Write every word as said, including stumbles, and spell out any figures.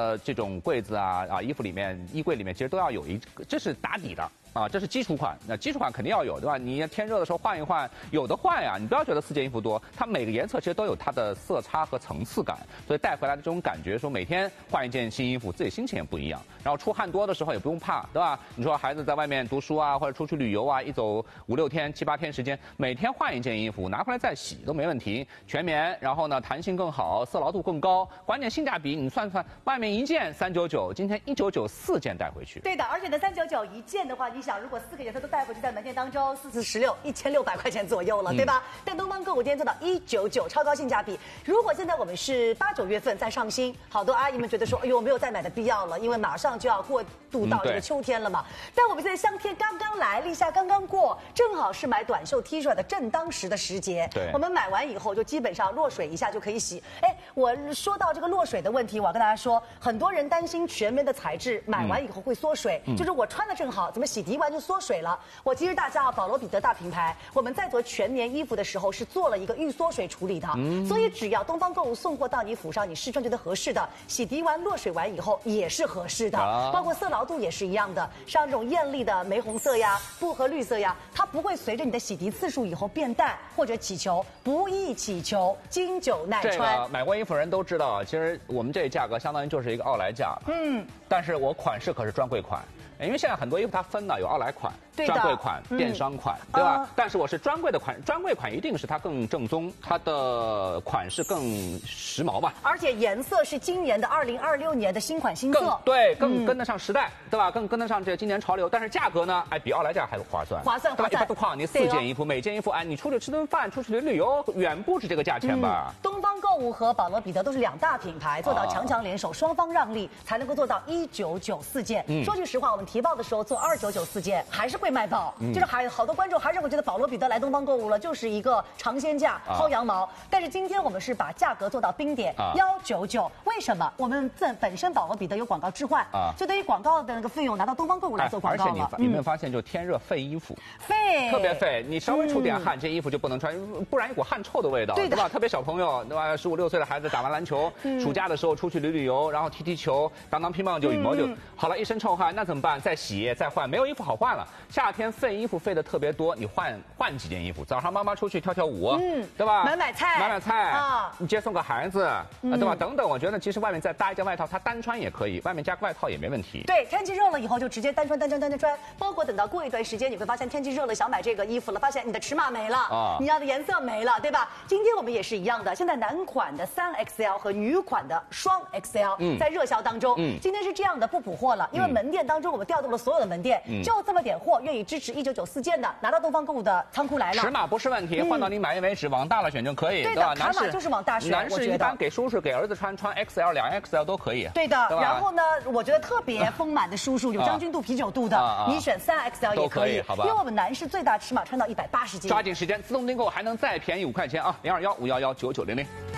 的这种柜子啊啊衣服里面衣柜里面其实都要有一个，这是打底的。 啊，这是基础款，那基础款肯定要有，对吧？你天热的时候换一换，有的换呀。你不要觉得四件衣服多，它每个颜色其实都有它的色差和层次感，所以带回来的这种感觉，说每天换一件新衣服，自己心情也不一样。然后出汗多的时候也不用怕，对吧？你说孩子在外面读书啊，或者出去旅游啊，一走五六天、七八天时间，每天换一件衣服，拿回来再洗都没问题。全棉，然后呢弹性更好，色牢度更高，关键性价比你算算，外面一件三九九，今天一九九四件带回去。 对的，而且呢三九九一件的话，你想如果四个颜色都带回去，在门店当中四四十六一千六百块钱左右了，嗯、对吧？但东方购物今天做到一九九，超高性价比。如果现在我们是八九月份再上新，好多阿姨们觉得说，哎呦，没有再买的必要了，因为马上就要过渡到这个秋天了嘛。嗯、但我们现在香天刚刚来，立夏刚刚过，正好是买短袖 T 恤的正当时的时节。 对， 我们买完以后就基本上落水一下就可以洗。哎，我说到这个落水的问题，我要跟大家说，很多人担心全棉的材质买完以后会缩水，嗯、就是我穿的正好，怎么洗涤完就缩水了？我其实大家啊，保罗彼得大品牌，我们在做全棉衣服的时候是做了一个预缩水处理的，嗯、所以只要东方购物送货到你府上，你试穿觉得合适的，洗涤完落水完以后也是合适的，啊、包括色牢度也是一样的。像这种艳丽的玫红色呀、薄荷绿色呀，它不会随着你的洗涤次数以后变淡或者起球，不易起球，经久耐穿。 这个买过衣服人都知道啊，其实我们这价格相当于就是一个奥莱价，嗯，但是我款式可是专柜款。因为现在很多衣服它分了有奥莱款、专柜款、嗯、电商款，对吧？呃、但是我是专柜的款，专柜款一定是它更正宗，它的款式更时髦吧。 而且颜色是今年的二零二六年的新款新色， 更对，更跟得上时代，嗯、对吧？更跟得上这今年潮流。但是价格呢，哎，比奥莱价还划算， 划算，划算。 一百多块，你四件衣服，每件衣服，哎，你出去吃顿饭，出去旅游，远不止这个价钱吧？ 嗯、东方购物和保罗彼得都是两大品牌，做到强强联手，啊、双方让利，才能够做到一九九四件。嗯、说句实话，我们提报的时候做二九九四件还是会卖爆，嗯、就是还好多观众还是会觉得保罗彼得来东方购物了就是一个尝鲜价、薅、啊、羊毛。但是今天我们是把价格做到冰点幺九九，为什么？我们本本身保罗彼得有广告置换，啊，就对于广告的那个费用拿到东方购物来做广告了。 而且你你有没有发现，就天热费衣服， 费特别费，你稍微出点汗，嗯、这衣服就不能穿，不然一股汗臭的味道，对, 对吧？特别小朋友，对吧？十五六岁的孩子打完篮球，嗯、暑假的时候出去旅旅游，然后踢踢球，当当乒乓球、羽毛球，嗯、好了一身臭汗，那怎么办？再洗再换，没有衣服好换了。夏天费衣服费的特别多，你换换几件衣服。早上妈妈出去跳跳舞，嗯，对吧？ 买买菜， 买买菜啊，你接送个孩子，嗯、对吧？等等，我觉得其实外面再搭一件外套，它单穿也可以，外面加个外套也没问题。 对，天气热了以后就直接单穿单穿单穿穿，包括等到过一段时间，你会发现天气热了想买这个衣服了，发现你的尺码没了，啊，你要的颜色没了，对吧？今天我们也是一样的，现在男款的三 X L 和女款的双 X L、嗯、在热销当中，嗯，今天是这样的不补货了，因为门店当中我们调动了所有的门店，嗯、就这么点货，愿意支持一九九四件的，拿到东方购物的仓库来了。 尺码不是问题，换到你满意为止，往大了选就可以。 对的，尺码就是往大选。 男士一般给叔叔、给儿子穿，穿 X L、两 X L 都可以。 对的，然后呢，我觉得特别丰满的叔叔，有将军肚、啤酒肚的，你选三 X L 也可以， 好吧？ 因为我们男士最大尺码穿到一百八十斤。 抓紧时间，自动订购还能再便宜五块钱啊！零二幺五幺幺九九零零。